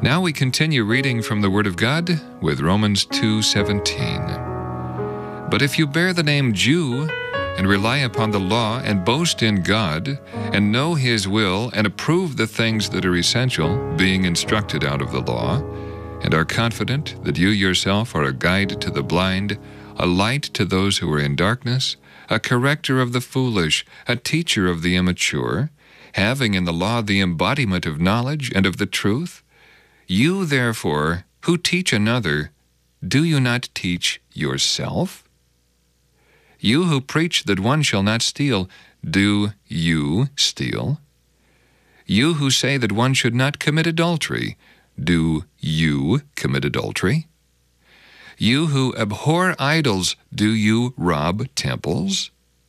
Now we continue reading from the Word of God with Romans 2:17. But if you bear the name Jew and rely upon the law and boast in God and know His will and approve the things that are essential, being instructed out of the law, and are confident that you yourself are a guide to the blind, a light to those who are in darkness, a corrector of the foolish, a teacher of the immature, having in the law the embodiment of knowledge and of the truth, you therefore, who teach another, do you not teach yourself? You who preach that one shall not steal, do you steal? You who say that one should not commit adultery, do you commit adultery? You who abhor idols, do you rob temples?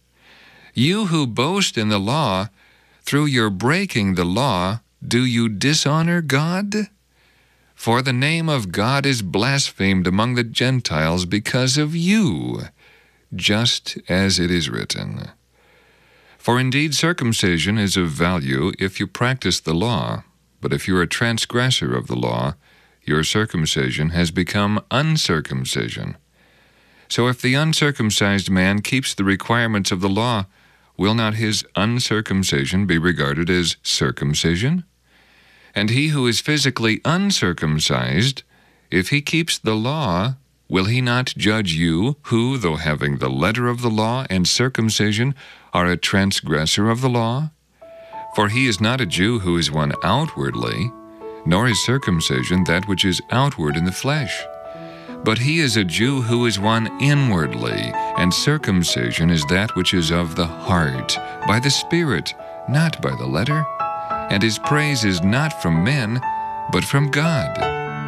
You who boast in the law, through your breaking the law, do you dishonor God? For the name of God is blasphemed among the Gentiles because of you, just as it is written. For indeed circumcision is of value if you practice the law, but if you are a transgressor of the law, your circumcision has become uncircumcision. So if the uncircumcised man keeps the requirements of the law, will not his uncircumcision be regarded as circumcision? And he who is physically uncircumcised, if he keeps the law, will he not judge you, who, though having the letter of the law and circumcision, are a transgressor of the law? For he is not a Jew who is one outwardly, nor is circumcision that which is outward in the flesh. But he is a Jew who is one inwardly, and circumcision is that which is of the heart, by the Spirit, not by the letter. And his praise is not from men, but from God.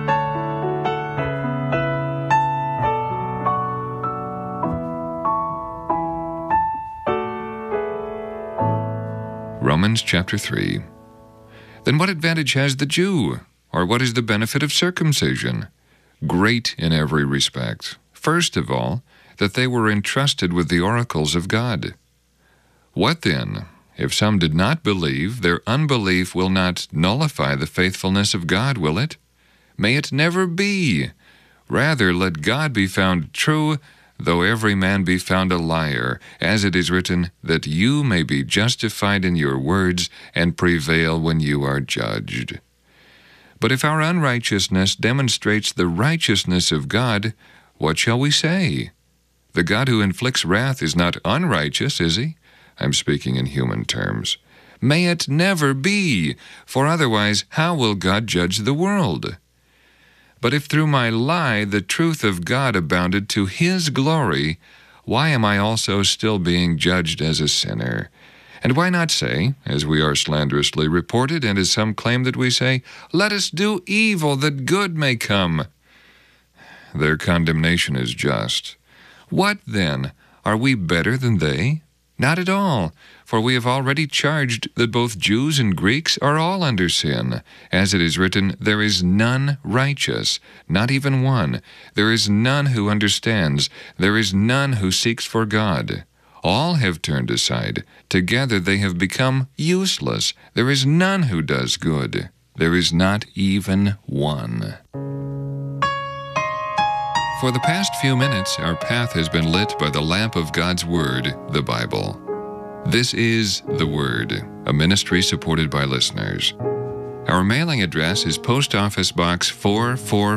Romans chapter 3. Then what advantage has the Jew? Or what is the benefit of circumcision? Great in every respect. First of all, that they were entrusted with the oracles of God. What then? If some did not believe, their unbelief will not nullify the faithfulness of God, will it? May it never be. Rather, let God be found true, though every man be found a liar, as it is written, that you may be justified in your words and prevail when you are judged. But if our unrighteousness demonstrates the righteousness of God, what shall we say? The God who inflicts wrath is not unrighteous, is he? I'm speaking in human terms. May it never be, for otherwise how will God judge the world? But if through my lie the truth of God abounded to His glory, why am I also still being judged as a sinner? And why not say, as we are slanderously reported, and as some claim that we say, let us do evil that good may come? Their condemnation is just. What then? Are we better than they? Not at all, for we have already charged that both Jews and Greeks are all under sin. As it is written, there is none righteous, not even one. There is none who understands. There is none who seeks for God. All have turned aside. Together they have become useless. There is none who does good. There is not even one. For the past few minutes, our path has been lit by the lamp of God's Word, the Bible. This is The Word, a ministry supported by listeners. Our mailing address is Post Office Box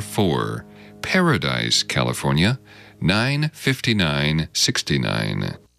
444, Paradise, California, 95969.